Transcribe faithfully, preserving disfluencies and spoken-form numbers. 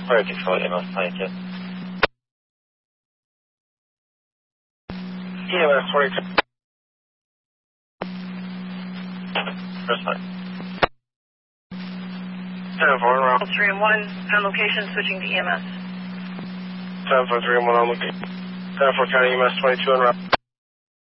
Fire control, E M S twenty-two. E M S twenty-two. First one. ten four, en route. three and one, on location, switching to E M S. ten four, three and one on location. ten four, County E M S twenty-two, en route.